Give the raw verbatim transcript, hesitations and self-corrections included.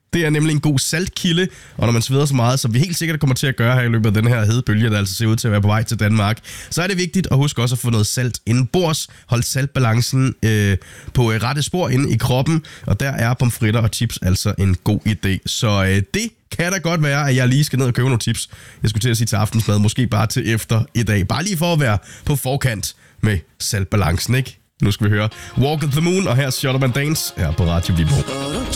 Det er nemlig en god saltkilde, og når man sveder så meget, som vi helt sikkert kommer til at gøre her i løbet af den her hedebølge, der altså ser ud til at være på vej til Danmark, så er det vigtigt at huske også at få noget salt indenbords. Hold saltbalancen øh, på øh, rette spor inde i kroppen, og der er pomfritter og chips altså en god idé. Så øh, det kan da godt være, at jeg lige skal ned og købe nogle chips. Jeg skulle til at sige til aftensmad, måske bare til efter i dag. Bare lige for at være på forkant med saltbalancen, ikke? Nu skal vi høre Walk on the Moon, og her er Shut Up and Dance her på Radio Viborg.